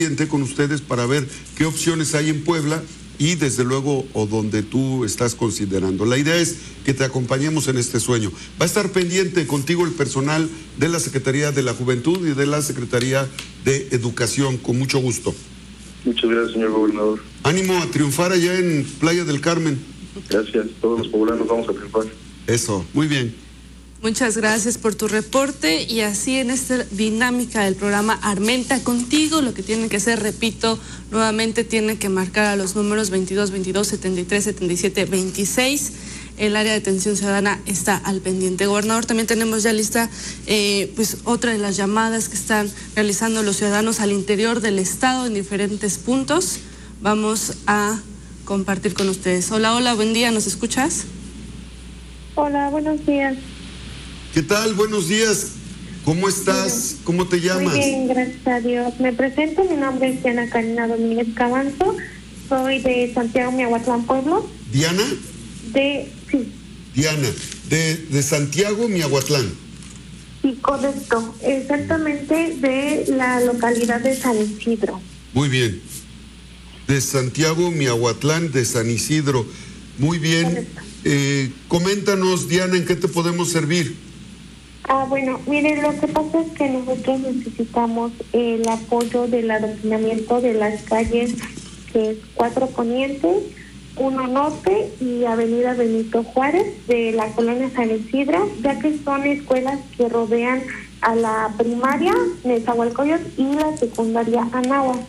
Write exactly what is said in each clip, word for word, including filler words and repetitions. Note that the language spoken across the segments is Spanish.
con ustedes para ver qué opciones hay en Puebla y desde luego o donde tú estás considerando. La idea es que te acompañemos en este sueño. Va a estar pendiente contigo el personal de la Secretaría de la Juventud y de la Secretaría de Educación, con mucho gusto. Muchas gracias, señor gobernador. Ánimo a triunfar allá en Playa del Carmen. Gracias, todos los poblanos vamos a triunfar. Eso, muy bien. Muchas gracias por tu reporte y así en esta dinámica del programa Armenta Contigo, lo que tienen que hacer, repito, nuevamente tienen que marcar a los números veintidós, veintidós, setenta y tres, setenta y siete, veintiséis. El área de atención ciudadana está al pendiente. Gobernador, también tenemos ya lista eh, pues otra de las llamadas que están realizando los ciudadanos al interior del estado en diferentes puntos. Vamos a compartir con ustedes. Hola, hola, buen día, ¿nos escuchas? Hola, buenos días. ¿Qué tal? Buenos días. ¿Cómo estás? Bien. ¿Cómo te llamas? Muy bien, gracias a Dios. Me presento, mi nombre es Diana Karina Domínguez Cabanzo. Soy de Santiago, Miahuatlán, Pueblo. ¿Diana? De, sí. Diana, de, de Santiago, Miahuatlán. Sí, correcto. Exactamente de la localidad de San Isidro. Muy bien. De Santiago, Miahuatlán, de San Isidro. Muy bien. Eh, coméntanos, Diana, ¿en qué te podemos servir? Ah, bueno, miren, lo que pasa es que nosotros necesitamos el apoyo del adoquinamiento de las calles, que es Cuatro Poniente, Uno Norte y Avenida Benito Juárez de la colonia San Isidro, ya que son escuelas que rodean a la primaria Nezahualcóyotl y la secundaria Anáhuac.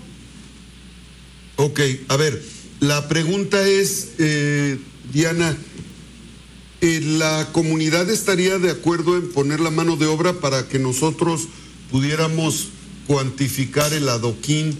Ok, a ver, la pregunta es, eh, Diana, eh, ¿la comunidad estaría de acuerdo en poner la mano de obra para que nosotros pudiéramos cuantificar el adoquín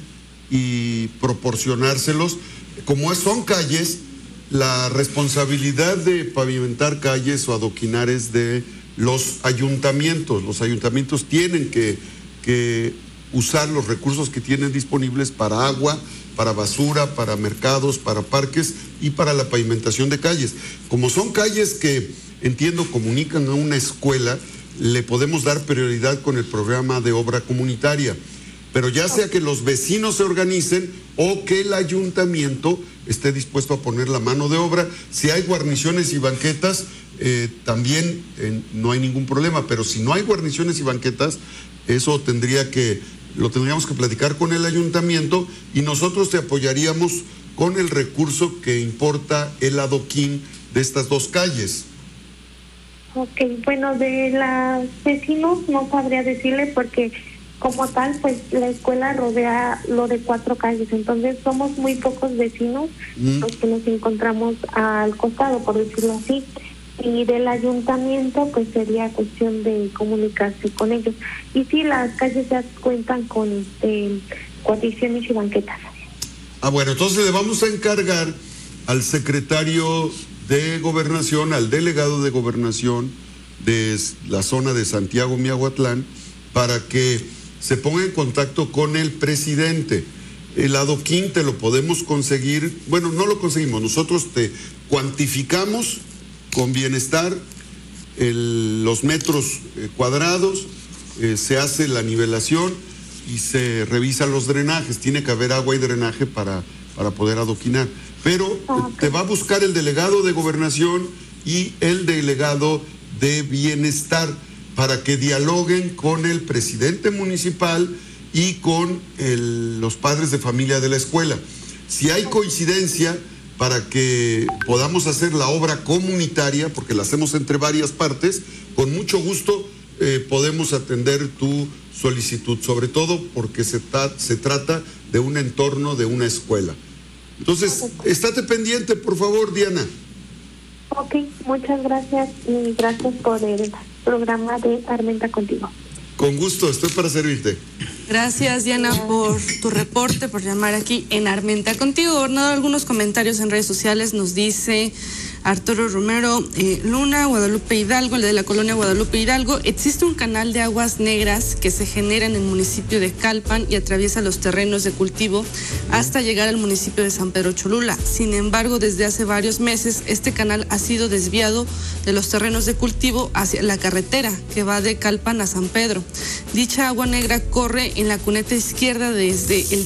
y proporcionárselos? Como son calles, la responsabilidad de pavimentar calles o adoquinar es de los ayuntamientos. Los ayuntamientos tienen que, que usar los recursos que tienen disponibles para agua, para basura, para mercados, para parques y para la pavimentación de calles. Como son calles que, entiendo, comunican a una escuela, le podemos dar prioridad con el programa de obra comunitaria. Pero ya sea que los vecinos se organicen o que el ayuntamiento esté dispuesto a poner la mano de obra. Si hay guarniciones y banquetas, eh, también eh, no hay ningún problema. Pero si no hay guarniciones y banquetas, eso tendría que, lo tendríamos que platicar con el ayuntamiento y nosotros te apoyaríamos con el recurso que importa el adoquín de estas dos calles. Ok, bueno, de los vecinos no sabría decirle porque como tal, pues la escuela rodea lo de cuatro calles, entonces somos muy pocos vecinos mm. los que nos encontramos al costado, por decirlo así. Y del ayuntamiento, pues sería cuestión de comunicarse con ellos. Y sí, las calles ya cuentan con este, guarniciones y banquetas. Ah, bueno, entonces le vamos a encargar al secretario de Gobernación, al delegado de Gobernación de la zona de Santiago, Miahuatlán, para que se ponga en contacto con el presidente. El adoquín te lo podemos conseguir, bueno, no lo conseguimos, nosotros te cuantificamos con bienestar el, los metros eh, cuadrados, eh, se hace la nivelación y se revisan los drenajes. Tiene que haber agua y drenaje para, para poder adoquinar. Pero okay. te va a buscar el delegado de Gobernación y el delegado de Bienestar para que dialoguen con el presidente municipal y con el, los padres de familia de la escuela. Si hay coincidencia, para que podamos hacer la obra comunitaria, porque la hacemos entre varias partes, con mucho gusto eh, podemos atender tu solicitud, sobre todo porque se, ta se trata de un entorno de una escuela. Entonces, estate pendiente, por favor, Diana. Ok, muchas gracias y gracias por el programa de Armenta Contigo. Con gusto, estoy para servirte. Gracias, Diana, por tu reporte, por llamar aquí en Armenta Contigo. Gobernador, algunos comentarios en redes sociales. Nos dice Arturo Romero, eh, Luna, Guadalupe Hidalgo, el de la colonia Guadalupe Hidalgo. Existe un canal de aguas negras que se genera en el municipio de Calpan y atraviesa los terrenos de cultivo hasta llegar al municipio de San Pedro Cholula. Sin embargo, desde hace varios meses, este canal ha sido desviado de los terrenos de cultivo hacia la carretera que va de Calpan a San Pedro. Dicha agua negra corre en la cuneta izquierda desde el